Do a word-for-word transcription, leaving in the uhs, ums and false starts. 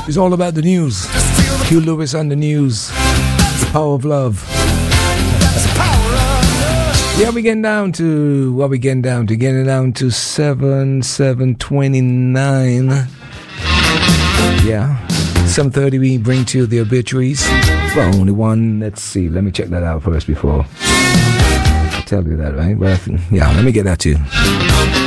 It's all about the news. Hugh Lewis on the news. The power of love. Yeah, we getting down to what we getting down to getting down to seven seven twenty nine. Yeah, seven thirty. We bring to you the obituaries. Well, only one. Let's see. Let me check that out first before I tell you that, right? But yeah, let me get that to you.